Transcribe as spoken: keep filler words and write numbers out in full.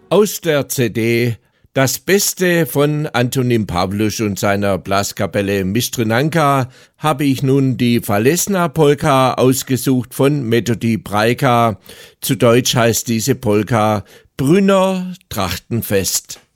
Aus der C D Das Beste von Antonín Pavlusch und seiner Blaskapelle Mistřinanka habe ich nun die Falesná Polka ausgesucht von Metodi Brajka. Zu Deutsch heißt diese Polka Brünner Trachtenfest.